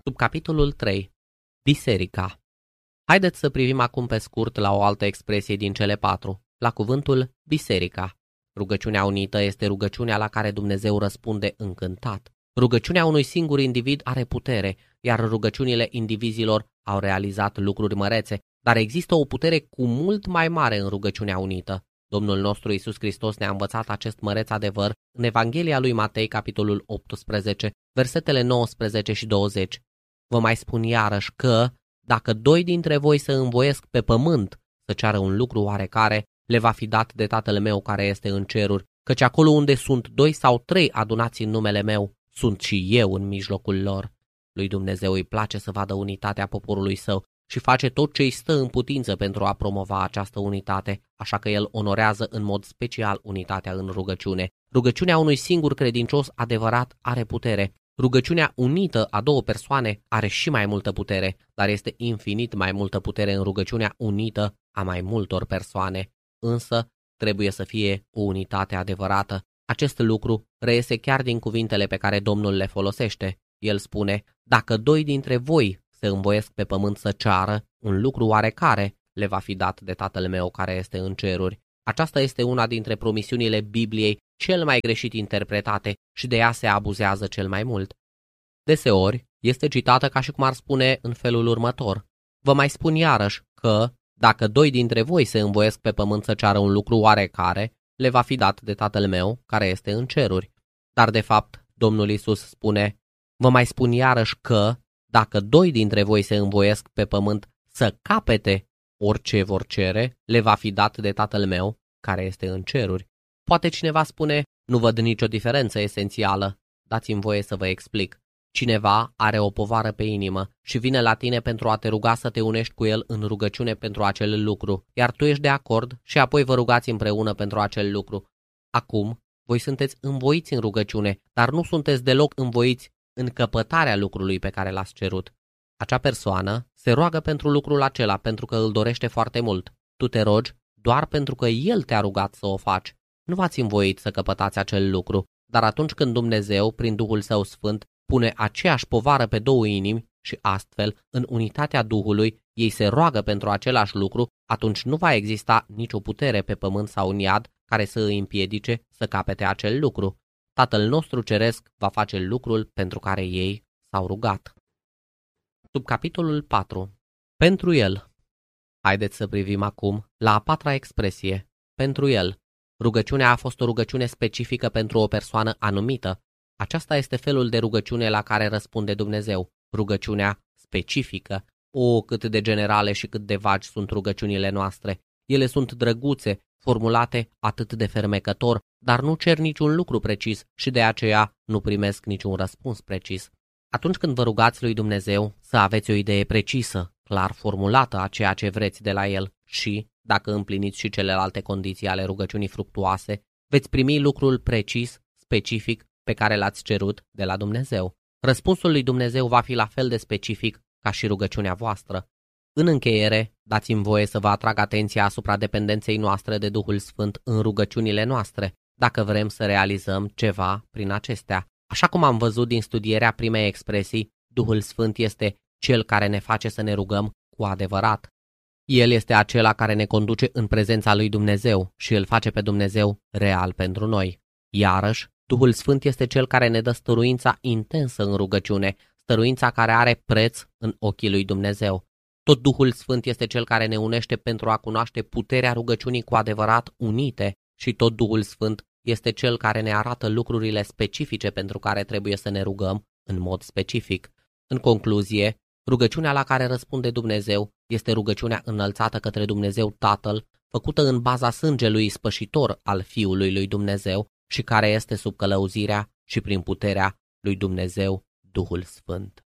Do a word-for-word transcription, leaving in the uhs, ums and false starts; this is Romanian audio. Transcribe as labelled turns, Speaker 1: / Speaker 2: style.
Speaker 1: Subcapitolul trei. Biserica. Haideți să privim acum pe scurt la o altă expresie din cele patru, la cuvântul biserica. Rugăciunea unită este rugăciunea la care Dumnezeu răspunde încântat. Rugăciunea unui singur individ are putere, iar rugăciunile indivizilor au realizat lucruri mărețe, dar există o putere cu mult mai mare în rugăciunea unită. Domnul nostru Iisus Hristos ne-a învățat acest măreț adevăr în Evanghelia lui Matei, capitolul optsprezece, versetele nouăsprezece și douăzeci. Vă mai spun iarăși că, dacă doi dintre voi se învoiesc pe pământ să ceară un lucru oarecare, le va fi dat de Tatăl meu care este în ceruri, căci acolo unde sunt doi sau trei adunați în numele meu, sunt și eu în mijlocul lor. Lui Dumnezeu îi place să vadă unitatea poporului său și face tot ce îi stă în putință pentru a promova această unitate, așa că el onorează în mod special unitatea în rugăciune. Rugăciunea unui singur credincios adevărat are putere. Rugăciunea unită a două persoane are și mai multă putere, dar este infinit mai multă putere în rugăciunea unită a mai multor persoane. Însă trebuie să fie o unitate adevărată. Acest lucru reiese chiar din cuvintele pe care Domnul le folosește. El spune: dacă doi dintre voi se învoiesc pe pământ să ceară un lucru oarecare, le va fi dat de Tatăl meu care este în ceruri. Aceasta este una dintre promisiunile Bibliei cel mai greșit interpretate și de ea se abuzează cel mai mult. Deseori este citată ca și cum ar spune în felul următor: vă mai spun iarăși că, dacă doi dintre voi se învoiesc pe pământ să ceară un lucru oarecare, le va fi dat de Tatăl meu care este în ceruri. Dar de fapt, Domnul Iisus spune: vă mai spun iarăși că, dacă doi dintre voi se învoiesc pe pământ să capete orice vor cere, le va fi dat de Tatăl meu care este în ceruri. Poate cineva spune: nu văd nicio diferență esențială. Dați-mi voie să vă explic. Cineva are o povară pe inimă și vine la tine pentru a te ruga să te unești cu el în rugăciune pentru acel lucru, iar tu ești de acord și apoi vă rugați împreună pentru acel lucru. Acum, voi sunteți învoiți în rugăciune, dar nu sunteți deloc învoiți în căpătarea lucrului pe care l-ați cerut. Acea persoană se roagă pentru lucrul acela pentru că îl dorește foarte mult. Tu te rogi doar pentru că el te-a rugat să o faci. Nu v-ați învoit să căpătați acel lucru, dar atunci când Dumnezeu, prin Duhul Său Sfânt, pune aceeași povară pe două inimi și astfel, în unitatea Duhului, ei se roagă pentru același lucru, atunci nu va exista nicio putere pe pământ sau în iad care să îi împiedice să capete acel lucru. Tatăl nostru ceresc va face lucrul pentru care ei s-au rugat. Subcapitolul patru. Pentru el. Haideți să privim acum la a patra expresie. Pentru el. Rugăciunea a fost o rugăciune specifică pentru o persoană anumită. Aceasta este felul de rugăciune la care răspunde Dumnezeu. Rugăciunea specifică. O, cât de generale și cât de vagi sunt rugăciunile noastre. Ele sunt drăguțe, formulate atât de fermecător, dar nu cer niciun lucru precis și de aceea nu primesc niciun răspuns precis. Atunci când vă rugați lui Dumnezeu, să aveți o idee precisă, clar formulată a ceea ce vreți de la El și, dacă împliniți și celelalte condiții ale rugăciunii fructuoase, veți primi lucrul precis, specific, pe care l-ați cerut de la Dumnezeu. Răspunsul lui Dumnezeu va fi la fel de specific ca și rugăciunea voastră. În încheiere, dați-mi voie să vă atrag atenția asupra dependenței noastre de Duhul Sfânt în rugăciunile noastre, dacă vrem să realizăm ceva prin acestea. Așa cum am văzut din studierea primei expresii, Duhul Sfânt este Cel care ne face să ne rugăm cu adevărat. El este acela care ne conduce în prezența lui Dumnezeu și îl face pe Dumnezeu real pentru noi. Iarăși, Duhul Sfânt este Cel care ne dă stăruința intensă în rugăciune, stăruința care are preț în ochii lui Dumnezeu. Tot Duhul Sfânt este Cel care ne unește pentru a cunoaște puterea rugăciunii cu adevărat unite și tot Duhul Sfânt este Cel care ne arată lucrurile specifice pentru care trebuie să ne rugăm în mod specific. În concluzie, rugăciunea la care răspunde Dumnezeu este rugăciunea înălțată către Dumnezeu Tatăl, făcută în baza sângelui ispășitor al Fiului lui Dumnezeu și care este sub călăuzirea și prin puterea lui Dumnezeu Duhul Sfânt.